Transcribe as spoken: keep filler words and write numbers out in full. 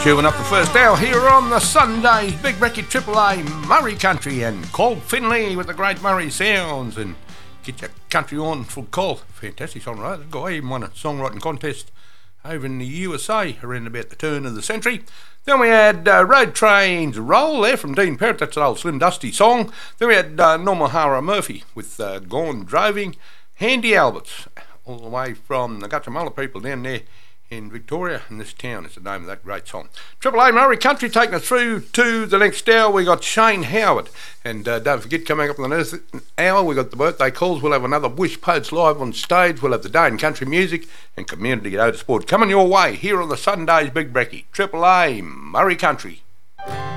Queuing up the first hour here on the Sundays, Big Brekkie Triple A, Murray Country and Colt Finley with the great Murray sounds, and get your country on for Colt. Fantastic songwriter. The guy even won a songwriting contest over in the U S A around about the turn of the century. Then we had uh, Road Trains Roll there from Dean Perrott. That's an old Slim Dusty song. Then we had uh, Norma Hara Murphy with uh, Gone Droving. Handy Alberts, all the way from the Gutchamulla people down there in Victoria, and this town is the name of that great song. Triple A Murray Country taking us through to the next hour. We got Shane Howard, and uh, don't forget, coming up in the next hour we got the birthday calls. We'll have another Wish Poets live on stage. We'll have the day in country music and community go to sport coming your way here on the Sundays Big Brekkie Triple A Murray Country.